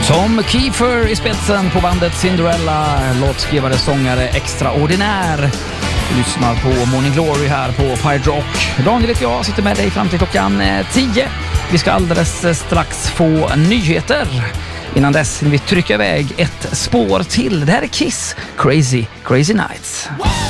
Tom Kiefer i spetsen på bandet Cinderella, låtskrivare, sångare, extraordinär. Du lyssnar på Morning Glory här på Pirate Rock. Daniel heter jag, sitter med dig fram till klockan 10. Vi ska alldeles strax få nyheter. Innan dess vill vi trycka iväg ett spår till. Det här är Kiss, Crazy Nights.